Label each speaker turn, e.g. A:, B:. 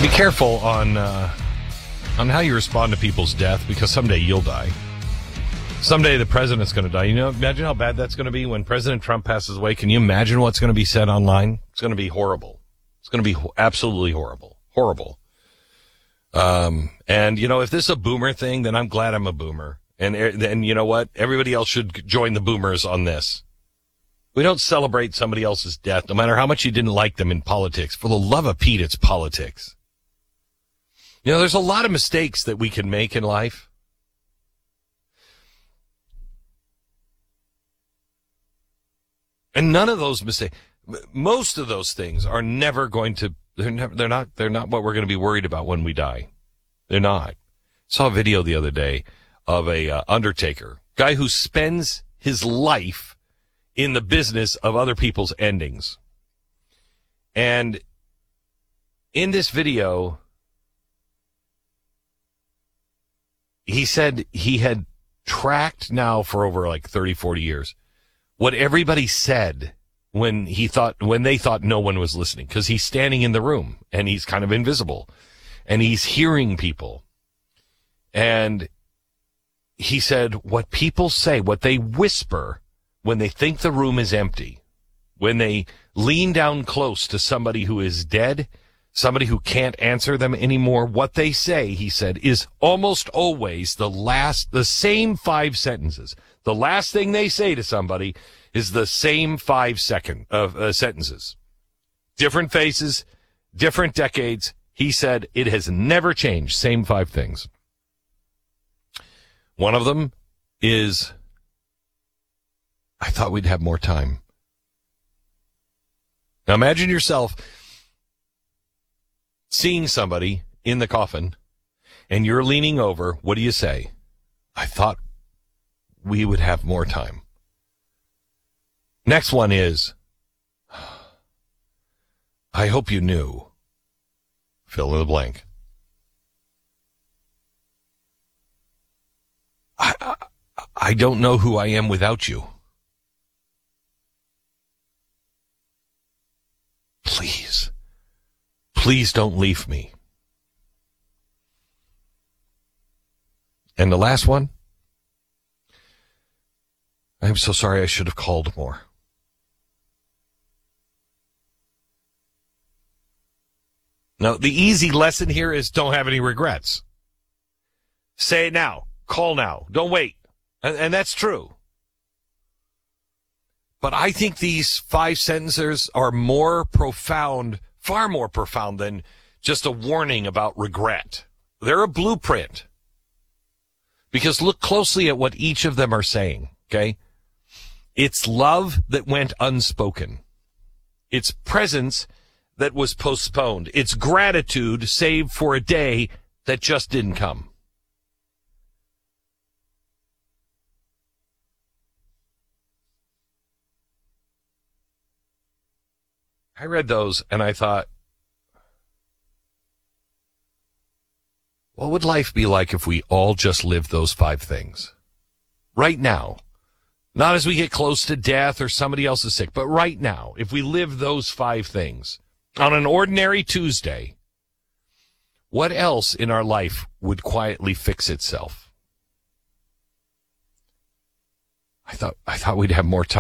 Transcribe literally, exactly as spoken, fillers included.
A: Be careful on uh, on how you respond to people's death, because someday you'll die. Someday the president's going to die. You know, imagine how bad that's going to be when President Trump passes away. Can you imagine what's going to be said online? It's going to be horrible. It's going to be ho- absolutely horrible. Horrible. Um, and, you know, if this is a boomer thing, then I'm glad I'm a boomer. And then, you know what? Everybody else should join the boomers on this. We don't celebrate somebody else's death, no matter how much you didn't like them in politics. For the love of Pete, it's politics. You know, there's a lot of mistakes that we can make in life. And none of those mistakes, most of those things are never going to, they're never, they're not, they're not what we're going to be worried about when we die. They're not. Saw a video the other day of a uh, undertaker, guy who spends his life in the business of other people's endings. And in this video, he said he had tracked now for over like thirty, forty years what everybody said when he thought, when they thought no one was listening, because he's standing in the room and he's kind of invisible and he's hearing people. And he said what people say, what they whisper when they think the room is empty, when they lean down close to somebody who is dead, somebody who can't answer them anymore, what they say, he said, is almost always the last, the same five sentences. The last thing they say to somebody is the same five second of uh, sentences. Different faces, different decades. He said it has never changed. Same five things. One of them is, I thought we'd have more time. Now imagine yourself seeing somebody in the coffin and you're leaning over. What do you say? I thought we would have more time. Next one is, I hope you knew. Fill in the blank. I, I, I don't know who I am without you. Please, please don't leave me. And the last one, I'm so sorry, I should have called more. Now, the easy lesson here is don't have any regrets. Say it now. Call now. Don't wait. And, and that's true. But I think these five sentences are more profound, far more profound than just a warning about regret. They're a blueprint. Because look closely at what each of them are saying, okay? It's love that went unspoken. It's presence that was postponed. It's gratitude saved for a day that just didn't come. I read those and I thought, what would life be like if we all just lived those five things? Right now. Not as we get close to death or somebody else is sick, but right now, if we live those five things on an ordinary Tuesday, what else in our life would quietly fix itself? I thought, I thought we'd have more time.